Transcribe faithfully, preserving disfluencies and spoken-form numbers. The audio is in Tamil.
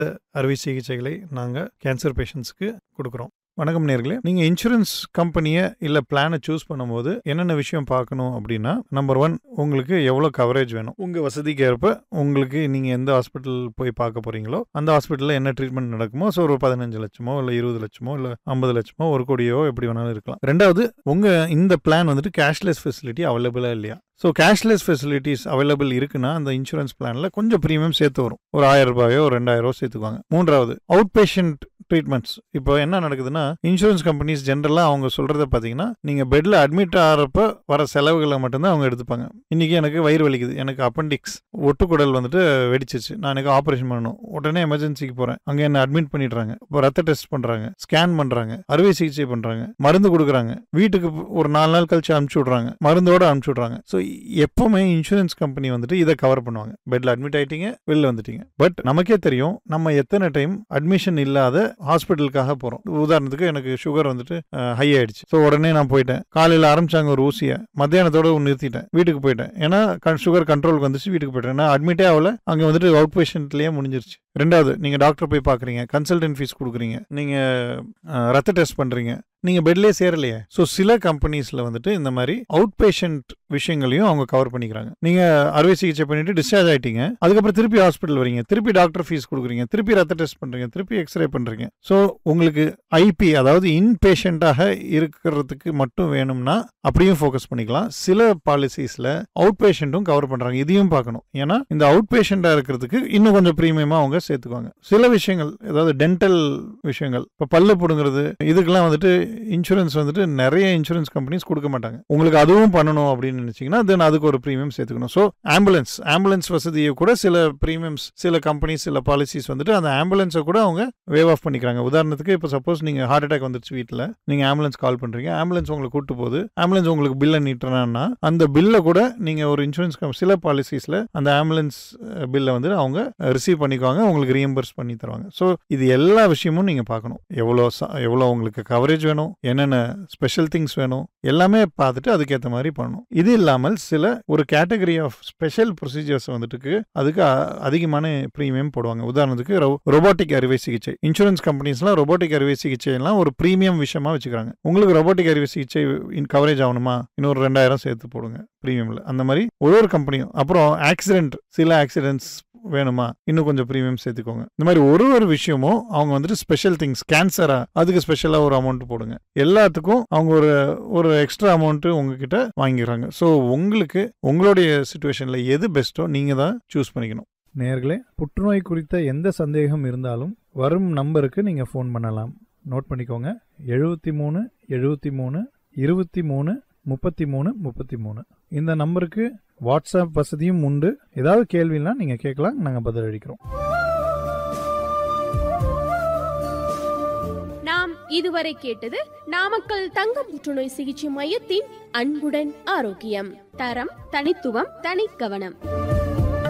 அறுவை சிகிச்சைகளை நாங்கள் கேன்சர் பேஷண்ட்ஸ்க்கு கொடுக்குறோம். வணக்கம் நேயர்களே, நீங்கள் இன்சூரன்ஸ் கம்பெனியை இல்லை பிளானை சூஸ் பண்ணும்போது என்னென்ன விஷயம் பார்க்கணும் அப்படின்னா, நம்பர் ஒன், உங்களுக்கு எவ்வளோ கவரேஜ் வேணும். உங்கள் வசதிக்கு ஏற்ப உங்களுக்கு நீங்கள் எந்த ஹாஸ்பிட்டல் போய் பார்க்க போகிறீங்களோ அந்த ஹாஸ்பிட்டலில் என்ன ட்ரீட்மெண்ட் நடக்குமோ, ஸோ ஒரு பதினஞ்சு லட்சமோ இல்லை இருபது லட்சமோ இல்லை ஐம்பது லட்சமோ ஒரு கோடியோ எப்படி வேணாலும் இருக்கலாம். ரெண்டாவது, உங்கள் இந்த பிளான் வந்துட்டு கேஷ்லெஸ் ஃபெசிலிட்டி அவைலபிளாக இல்லையா. ஸோ கேஷ்லெஸ் ஃபெசிலிட்டிஸ் அவைலபிள் இருக்குன்னா அந்த இன்சூரன்ஸ் பிளானில் கொஞ்சம் ப்ரீமியம் சேர்த்து வரும். ஒரு ஆயிரம் ரூபாயோ ஒரு ரெண்டாயிரம் ரூபாய் சேர்த்துக்குவாங்க. மூன்றாவது, அவுட் பேஷண்ட் ட்ரீட்மெண்ட்ஸ். இப்போ என்ன நடக்குதுன்னா, இன்சூரன்ஸ் கம்பெனிஸ் ஜென்ரலாக அவங்க சொல்கிறத பார்த்தீங்கன்னா, நீங்கள் பெட்டில் அட்மிட் ஆகிறப்ப வர செலவுகளை மட்டும்தான் அவங்க எடுத்துப்பாங்க. இன்றைக்கி எனக்கு வயிறு வலிக்குது, எனக்கு அப்பெண்டிக்ஸ் ஒட்டுக்குடல் வந்துட்டு வெடிச்சிச்சு, நான் எனக்கு ஆப்ரேஷன் பண்ணணும், உடனே எமர்ஜென்சிக்கு போகிறேன், அங்கே என்ன அட்மிட் பண்ணிடுறாங்க, இப்போ ரத்த டெஸ்ட் பண்ணுறாங்க, ஸ்கேன் பண்ணுறாங்க, அறுவை சிகிச்சை பண்ணுறாங்க, மருந்து கொடுக்குறாங்க, வீட்டுக்கு ஒரு நாலு நாள் கழிச்சு அனுப்பிச்சி விட்றாங்க, மருந்தோடு அனுப்பிச்சி விட்றாங்க. ஸோ எப்போவுமே இன்சூரன்ஸ் கம்பெனி வந்துட்டு இதை கவர் பண்ணுவாங்க. பெட்டில் அட்மிட் ஆகிட்டீங்க, வெளில வந்துட்டீங்க. பட் நமக்கே தெரியும் நம்ம எத்தனை டைம் அட்மிஷன் இல்லாத ஹாஸ்பிட்டலுக்காக போகிறோம். உதாரணத்துக்கு எனக்கு சுகர் வந்துட்டு ஹை ஆயிடுச்சு, ஸோ உடனே நான் போயிட்டேன், காலையில் ஆரம்பிச்சாங்க ஒரு ஊசியை, மத்தியானத்தோட நிறுத்திட்டேன், வீட்டுக்கு போயிட்டேன். ஏன்னா சுகர் கண்ட்ரோலுக்கு வந்துச்சு, வீட்டுக்கு போயிட்டேன். ஏன்னா அட்மிட்டே ஆகல, அங்கே வந்துட்டு அவுட் பேஷண்ட்லேயே முடிஞ்சிருச்சு. ரெண்டாவது, நீங்கள் டாக்டர் போய் பார்க்குறீங்க, கன்சல்டன்ட் ஃபீஸ் கொடுக்குறீங்க, நீங்கள் ரத்த டெஸ்ட் பண்ணுறீங்க, நீங்கள் பெட்லேயே சேரலையே. ஸோ சில கம்பெனிஸில் வந்துட்டு இந்த மாதிரி அவுட் பேஷண்ட் விஷயங்களையும் அவங்க கவர் பண்ணிக்கிறாங்க. நீங்கள் அறுவை சிகிச்சை பண்ணிட்டு டிஸ்சார்ஜ் ஆகிட்டீங்க, அதுக்கப்புறம் திருப்பி ஹாஸ்பிட்டல் வரீங்க, திருப்பி டாக்டர் ஃபீஸ் கொடுக்குறீங்க, திருப்பி ரத்த டெஸ்ட் பண்ணுறீங்க, திருப்பி எக்ஸ்ரே பண்ணுறீங்க. ஸோ உங்களுக்கு ஐபி, அதாவது இன் பேஷண்ட்டாக இருக்கிறதுக்கு மட்டும் வேணும்னா அப்படியும் ஃபோக்கஸ் பண்ணிக்கலாம். சில பாலிசிஸில் அவுட் பேஷண்ட்டும் கவர் பண்ணுறாங்க, இதையும் பார்க்கணும். ஏன்னா இந்த அவுட் பேஷண்ட்டாக இருக்கிறதுக்கு இன்னும் கொஞ்சம் ப்ரீமியமாக அவங்க சேர்த்துக்குவாங்க. சில விஷயங்கள், அதாவது டென்டல் விஷயங்கள், இப்போ பல்லு பிடுங்கிறது, இதுக்கெல்லாம் வந்துட்டு இன்சூரன்ஸ் வந்துட்டு நிறைய இன்சூரன்ஸ் கம்பெனிஸ் கொடுக்க மாட்டாங்க. உங்களுக்கு அதுவும் பண்ணணும் அப்படின்னு நினைச்சீங்கன்னா தென் அதுக்கு ஒரு ப்ரீமியம் சேர்த்துக்கணும். ஸோ ஆம்புலன்ஸ் ஆம்புலன்ஸ் வசதியை கூட சில ப்ரீமியம்ஸ், சில கம்பெனிஸ், சில பாலிசிஸ் வந்துட்டு அந்த ஆம்புலன்ஸை கூட அவங்க வேவ் ஆஃப் பண்ணிக்கிறாங்க. உதாரணத்துக்கு இப்போ சப்போஸ் நீங்கள் ஹார்ட் அட்டாக் வந்துருச்சு வீட்டில், நீங்கள் ஆம்புலன்ஸ் கால் பண்ணுறீங்க, ஆம்புலன்ஸ் உங்களுக்கு கூட்டு போகுது, ஆம்புலன்ஸ் உங்களுக்கு பில்லை நீட்டுறான்னா அந்த பில்லை கூட நீங்கள் ஒரு இன்சூரன்ஸ் சில பாலிசிஸில் அந்த ஆம்புலன்ஸ் பில்லை வந்து அவங்க ரிசீவ் பண்ணிக்குவாங்க, உங்களுக்கு ரீஎம்பர்ஸ் பண்ணி தருவாங்க. ஸோ இது எல்லா விஷயமும் நீங்கள் பார்க்கணும். எவ்வளோ எவ்வளோ உங்களுக்கு கவரேஜ் வேணும், என்னென்ன ஸ்பெஷல் திங்ஸ் வேணும், எல்லாமே பார்த்துட்டு அதுக்கேற்ற மாதிரி பண்ணணும். இது இல்லாமல் சில ஒரு கேட்டகரி ஆஃப் ஸ்பெஷல் ப்ரொசீஜர்ஸ் வந்துட்டு அதுக்கு அதிகமான ப்ரீமியம் போடுவாங்க. உதாரணத்துக்கு ரோபோட்டிக் அறுவை சிகிச்சை. இன்சூரன்ஸ் கம்பெனிஸ்லாம் ரோபோட்டிக் அறுவை சிகிச்சை எல்லாம் ஒரு ப்ரீமியம் விஷயமா வச்சுக்கிறாங்க. உங்களுக்கு ரோபோட்டிக் அறுவை சிகிச்சை கவரேஜ் ஆகணுமா, இன்னொரு ரெண்டாயிரம் சேர்த்து போடுங்க ப்ரீமியம்ல. அந்த மாதிரி ஒரு ஒரு கம்பெனியும். அப்புறம் ஆக்சிடென்ட், சில ஆக்சிடென்ட்ஸ் வேணுமா, இன்னும் கொஞ்சம் ப்ரீமியம் சேர்த்துக்கோங்க. இந்த மாதிரி ஒரு ஒரு விஷயமும் அவங்க வந்துட்டு ஸ்பெஷல் திங்ஸ், கேன்சரா அதுக்கு ஸ்பெஷலாக ஒரு அமௌண்ட் போடுங்க. எல்லாத்துக்கும் அவங்க ஒரு ஒரு எக்ஸ்ட்ரா அமௌண்ட் உங்ககிட்ட வாங்கிடுறாங்க. ஸோ உங்களுக்கு உங்களுடைய சிச்சுவேஷன்ல எது பெஸ்ட்டோ நீங்க தான் சூஸ் பண்ணிக்கணும். நேயர்களே, புற்றுநோய் குறித்த எந்த சந்தேகம் இருந்தாலும் வரும் நம்பருக்கு நீங்க ஃபோன் பண்ணலாம். நோட் பண்ணிக்கோங்க, எழுபத்தி மூணு எழுபத்தி மூணு இருபத்தி மூணு முப்பத்தி மூணு முப்பத்தி மூணு. இந்த நம்பருக்கு வாட்ஸ்அப் வசதியும் உண்டு. ஏதாவது கேள்வினா நீங்க கேட்கலாம், நாங்க பதில் அளிக்கிறோம். நாம் இதுவரை கேட்டது நாமக்கல் தங்க புற்றுநோய் சிகிச்சை மையத்தின் அன்புடன் ஆரோக்கியம். தரம், தனித்துவம், தனி கவனம்.